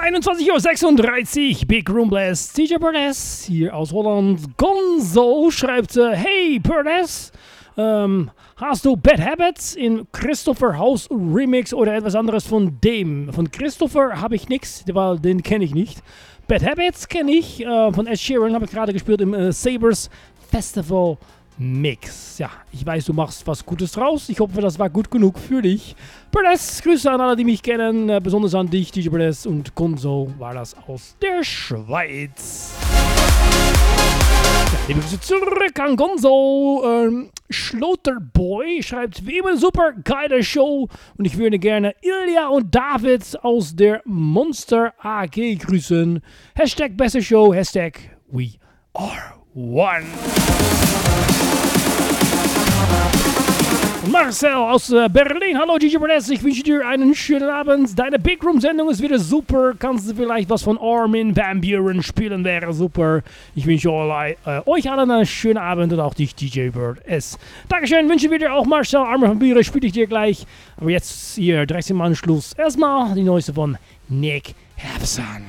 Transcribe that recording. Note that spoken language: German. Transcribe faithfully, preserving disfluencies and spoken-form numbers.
einundzwanzig Uhr sechsunddreißig, Big Room Blast, D J Birdess, hier aus Holland. Gonzo schreibt, äh, hey Birdess, ähm, hast du Bad Habits in Christopher House Remix oder etwas anderes von dem? Von Christopher habe ich nichts, weil den kenne ich nicht. Bad Habits kenne ich, äh, von Ed Sheeran habe ich gerade gespielt im äh, Sabres Festival Mix. Ja, ich weiß, du machst was Gutes draus. Ich hoffe, das war gut genug für dich. Birdess, Grüße an alle, die mich kennen, äh, besonders an dich, D J Birdess, und Gonzo war das aus der Schweiz. Ja, liebe Grüße zurück an Gonzo. Ähm, Schlotterboy schreibt, wie immer super geile Show und ich würde gerne Ilja und David aus der Monster A G grüßen. Hashtag beste Show, Hashtag we are one. Marcel aus äh, Berlin. Hallo D J Birdess, ich wünsche dir einen schönen Abend. Deine Big Room Sendung ist wieder super. Kannst du vielleicht was von Armin van Buuren spielen? Wäre super. Ich wünsche euch, äh, euch allen einen schönen Abend und auch dich, D J Birdess. Dankeschön, wünsche wieder auch Marcel. Armin van Buuren spiele ich dir gleich. Aber jetzt hier direkt im Anschluss erstmal die neueste von Nick Hapson.